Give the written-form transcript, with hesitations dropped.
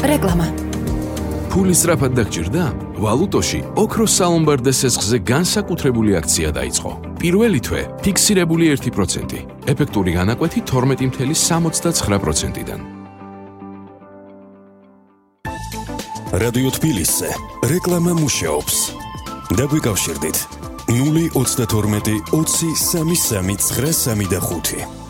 რეკლამა. ფული სწრაფად დაგჭირდა? ვალუტოში ოქროს სალომბარდე სესხზე განსაკუთრებული აქცია დაიწყო. პირველი თვე ფიქსირებული 1%, ეფექტური განაკვეთი 12.69%-დან. რადიო თბილისზე რეკლამა მუშაობს. დაგვიკავშირდით 032 20 33 935.